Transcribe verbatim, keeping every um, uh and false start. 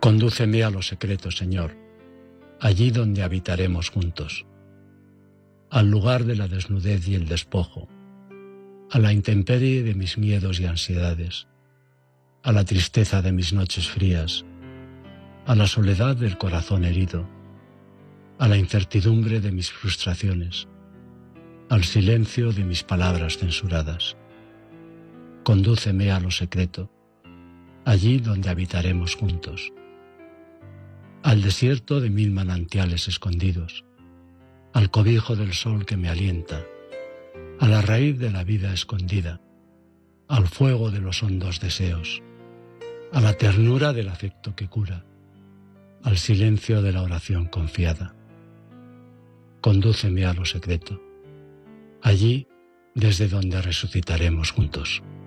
Condúceme a lo secreto, Señor, allí donde habitaremos juntos, al lugar de la desnudez y el despojo, a la intemperie de mis miedos y ansiedades, a la tristeza de mis noches frías, a la soledad del corazón herido, a la incertidumbre de mis frustraciones, al silencio de mis palabras censuradas. Condúceme a lo secreto, allí donde habitaremos juntos, al desierto de mil manantiales escondidos, al cobijo del sol que me alienta, a la raíz de la vida escondida, al fuego de los hondos deseos, a la ternura del afecto que cura, al silencio de la oración confiada. Condúceme a lo secreto, allí desde donde resucitaremos juntos.